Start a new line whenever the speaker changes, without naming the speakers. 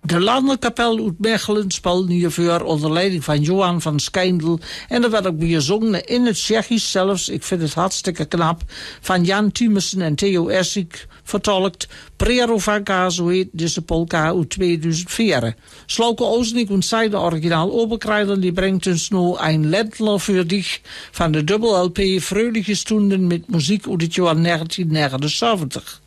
De Landenkapel uit Mechelen speelde hiervoor onder leiding van Johan van Schijndel. En er werd ook weer gezongen in het Tsjechisch zelfs. Ik vind het hartstikke knap. Van Jan Tiemersen en Theo Essig vertolkt. Prerovanka, zo heet deze polka uit 2004. Slauke Oznik en zij de originaal Oberkreiler, die brengt ons nu een Ländler voor dich van de dubbel LP Fröhliche Stunden met muziek uit het jaar 1979.